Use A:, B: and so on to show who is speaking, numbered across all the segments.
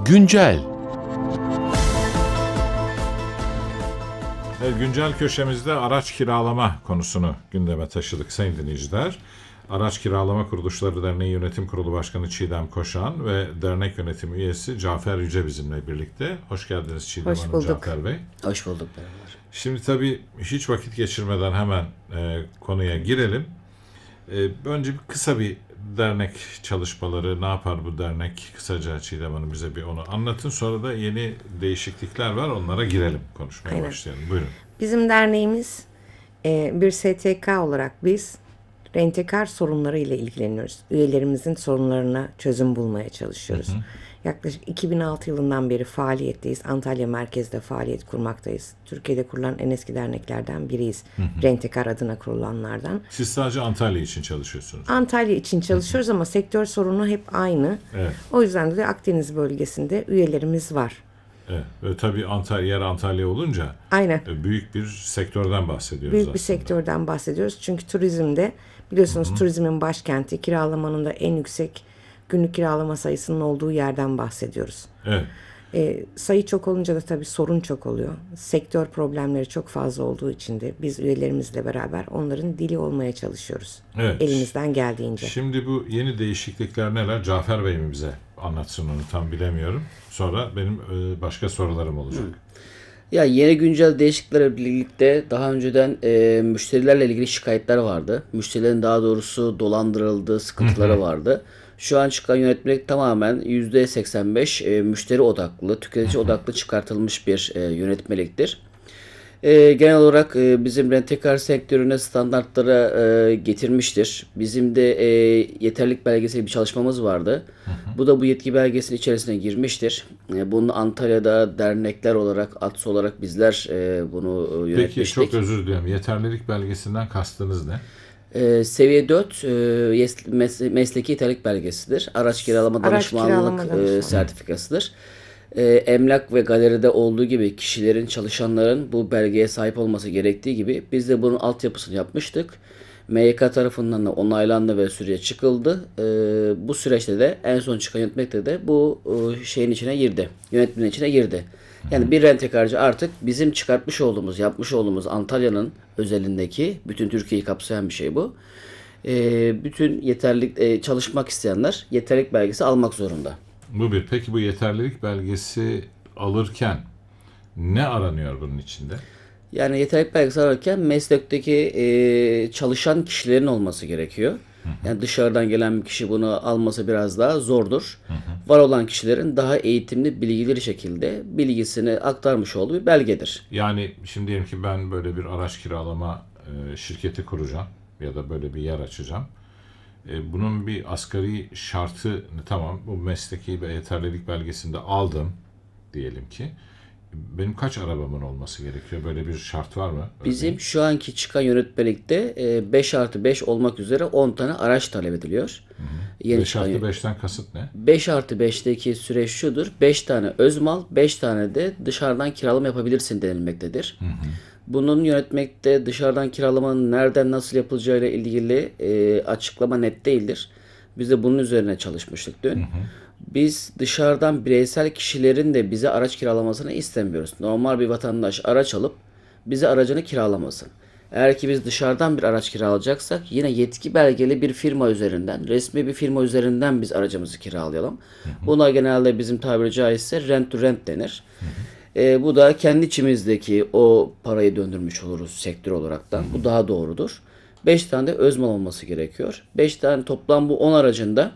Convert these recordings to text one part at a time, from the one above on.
A: Güncel.
B: Güncel köşemizde araç kiralama konusunu gündeme taşıdık sayın dinleyiciler. Araç Kiralama Kuruluşları Derneği Yönetim Kurulu Başkanı Çiğdem Koşan ve dernek yönetim üyesi Cafer Yüce bizimle birlikte. Hoş geldiniz Çiğdem
C: Hoş
B: Hanım,
C: bulduk.
B: Cafer Bey.
C: Hoş bulduk beraber.
B: Şimdi tabii hiç vakit geçirmeden hemen konuya girelim. Önce kısa bir dernek çalışmaları, ne yapar bu dernek? Kısaca Çiğdem Hanım bize bir onu anlatın. Sonra da yeni değişiklikler var, onlara girelim, konuşmaya
C: Aynen.
B: başlayalım. Buyurun.
C: Bizim derneğimiz bir STK olarak biz rentekar sorunları ile ilgileniyoruz. Üyelerimizin sorunlarına çözüm bulmaya çalışıyoruz. Yaklaşık 2006 yılından beri faaliyetteyiz. Antalya merkezde faaliyet kurmaktayız. Türkiye'de kurulan en eski derneklerden biriyiz. Rentekar adına kurulanlardan.
B: Siz sadece Antalya için çalışıyorsunuz.
C: Antalya için çalışıyoruz ama sektör sorunu hep aynı.
B: Evet.
C: O yüzden de Akdeniz bölgesinde üyelerimiz var.
B: Evet. Ve tabii yer Antalya olunca
C: Aynen.
B: büyük bir sektörden bahsediyoruz
C: Büyük
B: aslında.
C: bir sektörden bahsediyoruz. Çünkü turizmde biliyorsunuz turizmin başkenti, kiralamanın da en yüksek günlük kiralama sayısının olduğu yerden bahsediyoruz.
B: Evet.
C: Sayı çok olunca da tabii sorun çok oluyor. Sektör problemleri çok fazla olduğu için de biz üyelerimizle beraber onların dili olmaya çalışıyoruz.
B: Evet.
C: Elimizden geldiğince.
B: Şimdi bu yeni değişiklikler neler? Cafer Bey mi bize anlatsın, onu tam bilemiyorum. Sonra benim başka sorularım olacak.
D: Ya yeni güncel değişikliklerle birlikte daha önceden müşterilerle ilgili şikayetler vardı. Müşterilerin daha doğrusu dolandırıldığı sıkıntıları vardı. Şu an çıkan yönetmelik tamamen %85 müşteri odaklı, tüketici odaklı çıkartılmış bir yönetmeliktir. Genel olarak bizim rentekar sektörüne standartlara getirmiştir. Bizim de yeterlilik belgesi bir çalışmamız vardı. Bu da bu yetki belgesinin içerisine girmiştir. Bunu Antalya'da dernekler olarak, ATS olarak bizler bunu
B: Peki,
D: yönetmiştik.
B: çok özür diliyorum. Yeterlilik belgesinden kastınız ne?
D: Seviye 4 mesleki yeterlilik belgesidir. Araç kiralama
C: Araç kiralama
D: danışmanlık
C: danışmanlığı.
D: sertifikasıdır. Emlak ve galeride olduğu gibi kişilerin, çalışanların bu belgeye sahip olması gerektiği gibi biz de bunun altyapısını yapmıştık. MYK tarafından da onaylandı ve sürece çıkıldı. Bu süreçte de en son çıkan yönetmekte de bu şeyin içine girdi. Yönetmenin içine girdi. Yani bir rentekarcı artık bizim çıkartmış olduğumuz, yapmış olduğumuz Antalya'nın özelindeki, bütün Türkiye'yi kapsayan bir şey bu. Bütün yeterlilik çalışmak isteyenler yeterlilik belgesi almak zorunda.
B: Bu bir. Peki bu yeterlilik belgesi alırken ne aranıyor bunun içinde?
D: Yani yeterlilik belgesi alırken meslekteki çalışan kişilerin olması gerekiyor. Yani dışarıdan gelen bir kişi bunu alması biraz daha zordur. Var olan kişilerin daha eğitimli, bilgili şekilde bilgisini aktarmış olduğu bir belgedir.
B: Yani şimdi diyelim ki ben böyle bir araç kiralama şirketi kuracağım ya da böyle bir yer açacağım. Bunun bir asgari şartı, tamam, bu mesleki ve yeterlilik belgesinde aldım diyelim ki. Benim kaç arabamın olması gerekiyor? Böyle bir şart var mı?
D: Bizim şu anki çıkan yönetmelikte 5+5 olmak üzere 10 tane araç talep ediliyor. Yeni
B: 5+5'ten kasıt ne?
D: 5+5'teki süreç şudur. 5 tane özmal, 5 tane de dışarıdan kiralama yapabilirsin denilmektedir. Bunun yönetmekte dışarıdan kiralamanın nereden nasıl yapılacağıyla ilgili açıklama net değildir. Biz de bunun üzerine çalışmıştık dün. Biz dışarıdan bireysel kişilerin de bize araç kiralamasını istemiyoruz. Normal bir vatandaş araç alıp bize aracını kiralamasın. Eğer ki biz dışarıdan bir araç kiralayacaksak yine yetki belgeli bir firma üzerinden, resmi bir firma üzerinden biz aracımızı kiralayalım. Buna genelde bizim tabiri caizse rent to rent denir. Bu da kendi içimizdeki o parayı döndürmüş oluruz sektör olaraktan. Bu daha doğrudur. 5 tane de özmal olması gerekiyor. 5 tane toplam bu 10 aracında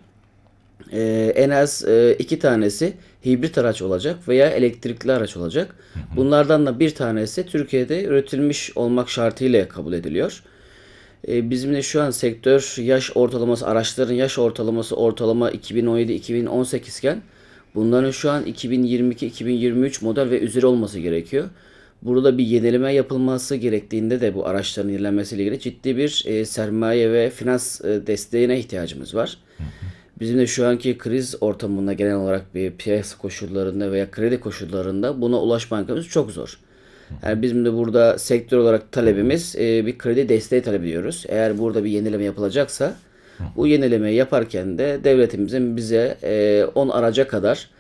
D: en az 2 tanesi hibrit araç olacak veya elektrikli araç olacak. Bunlardan da bir tanesi Türkiye'de üretilmiş olmak şartıyla kabul ediliyor. Bizim de şu an sektör yaş ortalaması, araçların yaş ortalaması ortalama 2017-2018 iken bunların şu an 2022-2023 model ve üzeri olması gerekiyor. Burada bir yenileme yapılması gerektiğinde de bu araçların yenilenmesiyle ilgili ciddi bir sermaye ve finans desteğine ihtiyacımız var. Bizim de şu anki kriz ortamında genel olarak bir piyasa koşullarında veya kredi koşullarında buna ulaşma imkanımız çok zor. Yani bizim de burada sektör olarak talebimiz bir kredi desteği talep ediyoruz. Eğer burada bir yenileme yapılacaksa bu yenilemeyi yaparken de devletimizin bize 10 araca kadar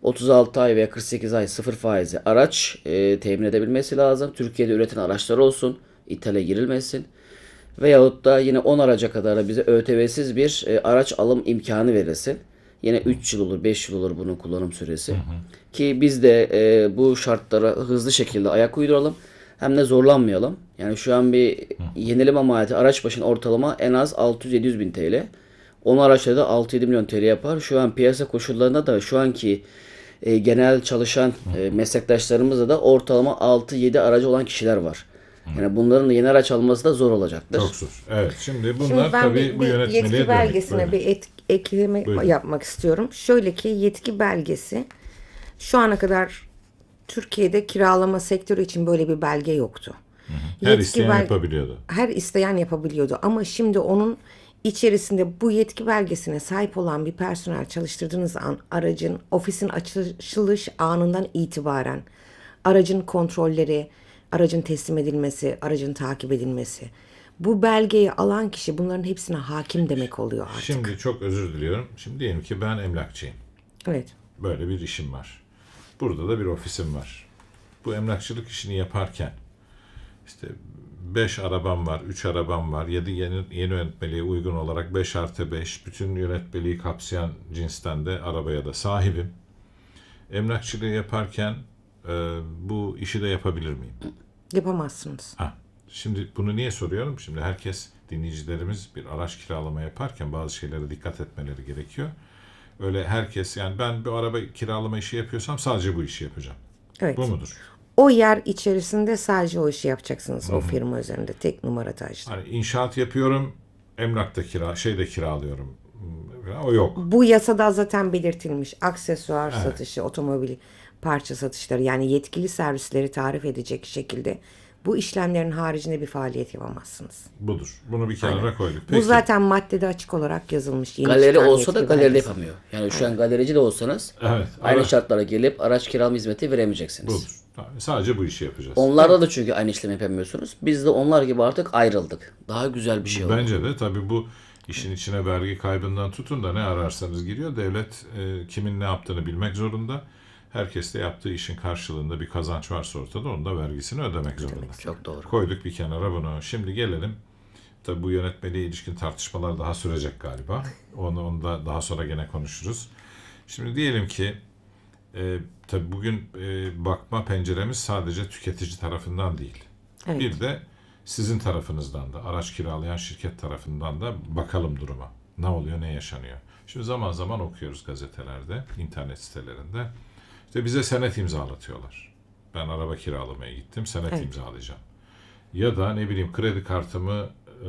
D: 36 ay veya 48 ay sıfır faizi araç temin edebilmesi lazım. Türkiye'de üretilen araçlar olsun. İthale girilmesin. Veyahut da yine 10 araca kadar da bize ÖTV'siz bir araç alım imkanı verilsin. Yine 3 yıl olur, 5 yıl olur bunun kullanım süresi. Ki biz de bu şartlara hızlı şekilde ayak uyduralım. Hem de zorlanmayalım. Yani şu an bir yenileme maliyeti araç başına ortalama en az 600-700 bin TL. Onun araçları da 6-7 milyon TL yapar. Şu an piyasa koşullarında da şu anki genel çalışan meslektaşlarımızda da ortalama 6-7 aracı olan kişiler var. Yani bunların da yeni araç alması da zor olacaktır.
B: Çok zor. Evet. Şimdi bunlar
C: Şimdi ben
B: tabii bu yönetmeliğe
C: yetki
B: dönük.
C: belgesine
B: Böyle.
C: bir ekleme
B: Buyurun.
C: yapmak istiyorum. Şöyle ki yetki belgesi şu ana kadar Türkiye'de kiralama sektörü için böyle bir belge yoktu.
B: Her
C: Yetki
B: isteyen yapabiliyordu.
C: Her isteyen yapabiliyordu ama şimdi onun içerisinde bu yetki belgesine sahip olan bir personel çalıştırdığınız an aracın ofisin açılış anından itibaren aracın kontrolleri, aracın teslim edilmesi, aracın takip edilmesi. Bu belgeyi alan kişi bunların hepsine hakim demek oluyor artık.
B: Şimdi çok özür diliyorum. Şimdi diyelim ki ben emlakçıyım.
C: Evet.
B: Böyle bir işim var. Burada da bir ofisim var. Bu emlakçılık işini yaparken işte 5 arabam var, 3 arabam var. Yeni yönetmeliğe uygun olarak 5+5 bütün yönetmeliği kapsayan cinsten de arabaya da sahibim. Emlakçılığı yaparken bu işi de yapabilir miyim?
C: Yapamazsınız.
B: Şimdi bunu niye soruyorum? Şimdi herkes, dinleyicilerimiz bir araç kiralama yaparken bazı şeylere dikkat etmeleri gerekiyor. Öyle herkes, yani ben bir araba kiralama işi yapıyorsam sadece bu işi yapacağım.
C: Evet.
B: Bu mudur?
C: O yer içerisinde sadece o işi yapacaksınız. O firma üzerinde tek numara taşlı.
B: Hani inşaat yapıyorum, emlakta kiralıyorum. O yok.
C: Bu yasada zaten belirtilmiş. Aksesuar satışı, otomobil parça satışları yani yetkili servisleri tarif edecek şekilde bu işlemlerin haricinde bir faaliyet yapamazsınız.
B: Budur. Bunu bir kenara koyduk.
C: Bu zaten maddede açık olarak yazılmış. Yeni
D: Galeri
C: çıkan
D: olsa da
C: yetki
D: galeride
C: belgesi.
D: yapamıyor. Yani şu an galerici de olsanız
B: Evet.
D: aynı şartlara gelip araç kiralama hizmeti veremeyeceksiniz.
B: Budur. Sadece bu işi yapacağız.
D: Onlarda da çünkü aynı işlemi yapamıyorsunuz. Biz de onlar gibi artık ayrıldık. Daha güzel bir şey oldu.
B: Bence de tabii bu işin içine vergi kaybından tutun da ne ararsanız giriyor. Devlet kimin ne yaptığını bilmek zorunda. Herkes de yaptığı işin karşılığında bir kazanç varsa ortada onun da vergisini ödemek zorunda.
D: Çok doğru.
B: Koyduk bir kenara bunu. Şimdi gelelim. Tabii bu yönetmeliğe ilişkin tartışmalar daha sürecek galiba. Onu da daha sonra gene konuşuruz. Şimdi diyelim ki tabii bugün bakma penceremiz sadece tüketici tarafından değil.
C: Evet.
B: Bir de sizin tarafınızdan da, araç kiralayan şirket tarafından da bakalım duruma. Ne oluyor, ne yaşanıyor. Şimdi zaman zaman okuyoruz gazetelerde, internet sitelerinde. İşte bize senet imzalatıyorlar. Ben araba kiralamaya gittim, senet imzalayacağım. Ya da ne bileyim kredi kartımı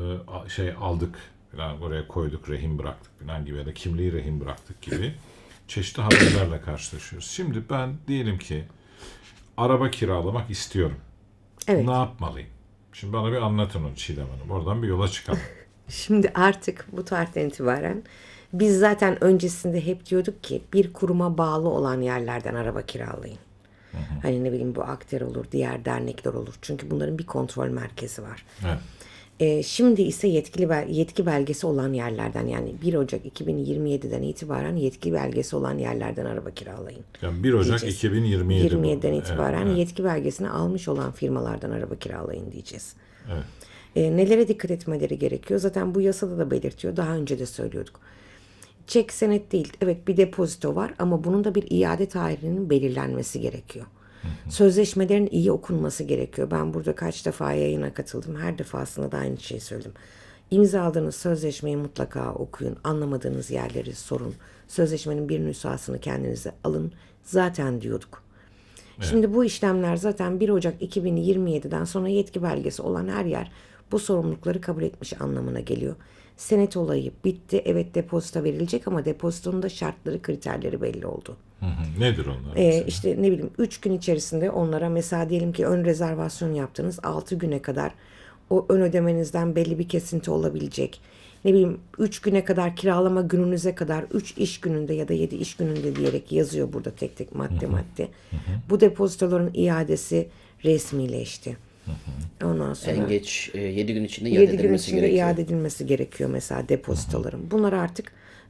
B: aldık, falan oraya koyduk, rehin bıraktık falan gibi ya da kimliği rehin bıraktık gibi çeşitli haberlerle karşılaşıyoruz. Şimdi ben diyelim ki araba kiralamak istiyorum.
C: Evet.
B: Ne yapmalıyım? Şimdi bana bir anlatın onu Çiğdem Hanım. Oradan bir yola çıkalım.
C: Şimdi artık bu tarihten itibaren biz zaten öncesinde hep diyorduk ki bir kuruma bağlı olan yerlerden araba kiralayın. Hani ne bileyim bu Akter olur, diğer dernekler olur. Çünkü bunların bir kontrol merkezi var.
B: Evet.
C: Şimdi ise yetki belgesi olan yerlerden yani 1 Ocak 2027'den itibaren yetki belgesi olan yerlerden araba kiralayın.
B: Yani 1 Ocak
C: diyeceğiz.
B: 2027 bu.
C: 27'den itibaren
B: Evet.
C: yetki belgesini almış olan firmalardan araba kiralayın diyeceğiz.
B: Evet.
C: Nelere dikkat etmeleri gerekiyor? Zaten bu yasada da belirtiyor. Daha önce de söylüyorduk. Çek senet değil. Evet bir depozito var ama bunun da bir iade tarihinin belirlenmesi gerekiyor. Sözleşmelerin iyi okunması gerekiyor. Ben burada kaç defa yayına katıldım. Her defasında da aynı şeyi söyledim. İmzaladığınız sözleşmeyi mutlaka okuyun. Anlamadığınız yerleri sorun. Sözleşmenin bir nüshasını kendinize alın. Zaten diyorduk. Şimdi bu işlemler zaten 1 Ocak 2027'den sonra yetki belgesi olan her yer bu sorumlulukları kabul etmiş anlamına geliyor. Senet olayı bitti. Evet depozito verilecek ama depozitonun da şartları, kriterleri belli oldu.
B: Nedir onlar mesela?
C: İşte ne bileyim 3 gün içerisinde onlara mesela diyelim ki ön rezervasyon yaptınız 6 güne kadar o ön ödemenizden belli bir kesinti olabilecek. Ne bileyim 3 güne kadar kiralama gününüze kadar 3 iş gününde ya da 7 iş gününde diyerek yazıyor burada tek tek madde. Bu depozitoların iadesi resmileşti. Ondan sonra
D: En geç 7 gün içinde iade
C: 7 gün
D: edilmesi
C: içinde
D: gerekiyor.
C: iade edilmesi gerekiyor mesela depozitoların. Bunlar artık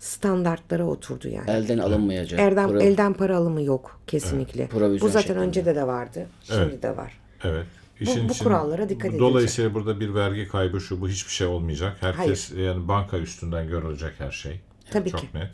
C: standartlara oturdu yani.
D: Elden alınmayacak.
C: Elden para alımı yok kesinlikle.
D: Provizyon
C: Bu zaten
D: şeklinde.
C: önce de vardı. Şimdi
B: Evet.
C: de var.
B: Evet.
C: Bu kurallara dikkat edilecek.
B: Dolayısıyla burada bir vergi kaybı şu bu hiçbir şey olmayacak. Herkes yani banka üstünden görülecek her şey.
C: Tabii
B: Çok
C: ki.
B: net.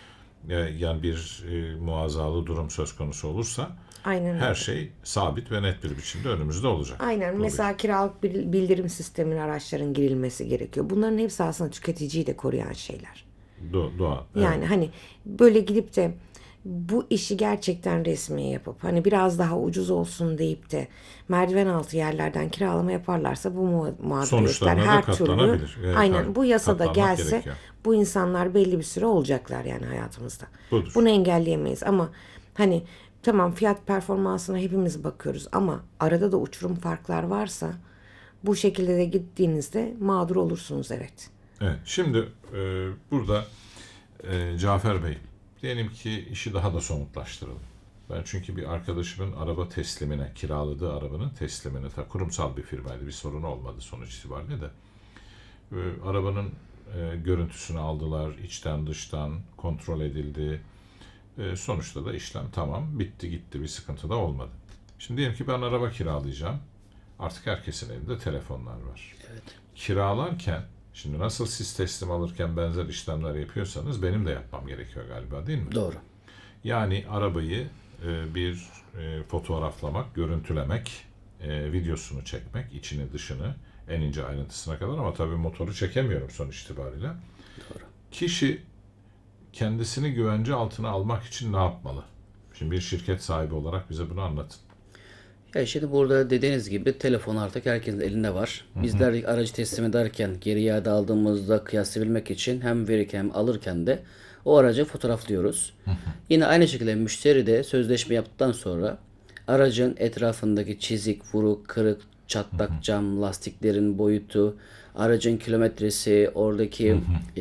B: Yani bir muazzalı durum söz konusu olursa
C: Aynen
B: her
C: öyle.
B: şey sabit ve net bir biçimde önümüzde olacak.
C: Aynen. Mesela kiralık bildirim sistemine araçların girilmesi gerekiyor. Bunların hepsi aslında tüketiciyi de koruyan şeyler.
B: Doğal.
C: Yani hani böyle gidip de bu işi gerçekten resmi yapıp hani biraz daha ucuz olsun deyip de merdiven altı yerlerden kiralama yaparlarsa bu mağduriyetler
B: Sonuçlarına da
C: her türlü
B: katlanabilir.
C: aynen bu yasada
B: Katlanmak
C: gelse
B: gerekiyor.
C: bu insanlar belli bir süre olacaklar yani hayatımızda.
B: Budur.
C: Bunu engelleyemeyiz ama hani tamam fiyat performansına hepimiz bakıyoruz ama arada da uçurum farklar varsa bu şekilde de gittiğinizde mağdur olursunuz evet.
B: Evet. Şimdi burada Cafer Bey, diyelim ki işi daha da somutlaştıralım. Ben çünkü bir arkadaşımın araba teslimine, kiraladığı arabanın teslimine, kurumsal bir firmaydı, bir sorun olmadı sonuç itibariyle de. Arabanın görüntüsünü aldılar, içten dıştan kontrol edildi. Sonuçta da işlem tamam, bitti gitti, bir sıkıntı da olmadı. Şimdi diyelim ki ben araba kiralayacağım. Artık herkesin elinde telefonlar var.
D: Evet.
B: Kiralarken, şimdi nasıl siz teslim alırken benzer işlemler yapıyorsanız benim de yapmam gerekiyor galiba değil mi?
D: Doğru.
B: Yani arabayı bir fotoğraflamak, görüntülemek, videosunu çekmek, içini dışını en ince ayrıntısına kadar ama tabii motoru çekemiyorum sonuç itibariyle.
D: Doğru.
B: Kişi kendisini güvence altına almak için ne yapmalı? Şimdi bir şirket sahibi olarak bize bunu anlatın.
D: Ya şimdi burada dediğiniz gibi telefon artık herkesin elinde var. Bizler aracı teslim ederken geri iade aldığımızda kıyaslayabilmek için hem verirken hem alırken de o aracı fotoğraflıyoruz. Yine aynı şekilde müşteri de sözleşme yaptıktan sonra aracın etrafındaki çizik, vuruk, kırık, çatlak cam, lastiklerin boyutu, aracın kilometresi, oradaki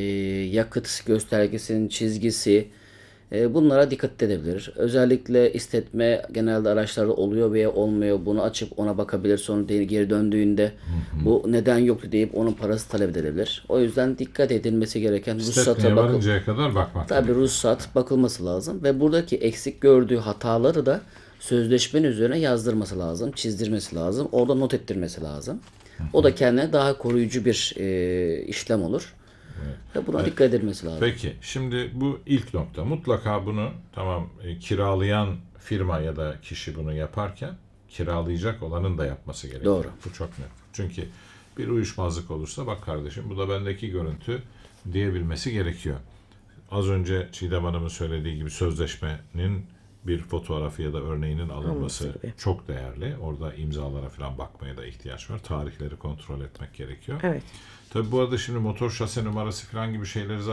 D: yakıt göstergesinin çizgisi, bunlara dikkat edebilir. Özellikle istetme genelde araçlarda oluyor veya olmuyor. Bunu açıp ona bakabilir. Sonra geri döndüğünde bu neden yoktu deyip onun parası talep edilebilir. O yüzden dikkat edilmesi gereken
B: İstetmeye varıncaya kadar bakmak
D: Tabii
B: gerekiyor.
D: ruhsat bakılması lazım ve buradaki eksik gördüğü hataları da sözleşmenin üzerine yazdırması lazım, çizdirmesi lazım, orada not ettirmesi lazım. O da kendine daha koruyucu bir işlem olur. Ve buna dikkat edilmesi lazım.
B: Peki, şimdi bu ilk nokta. Mutlaka bunu kiralayan firma ya da kişi bunu yaparken kiralayacak olanın da yapması gerekiyor.
D: Doğru.
B: Bu çok net. Çünkü bir uyuşmazlık olursa bak kardeşim bu da bendeki görüntü diyebilmesi gerekiyor. Az önce Çiğdem Hanım'ın söylediği gibi sözleşmenin bir fotoğrafı ya da örneğinin alınması çok değerli. Orada imzalara falan bakmaya da ihtiyaç var. Tarihleri kontrol etmek gerekiyor.
C: Evet.
B: Tabii bu arada şimdi motor şase numarası falan gibi şeyleri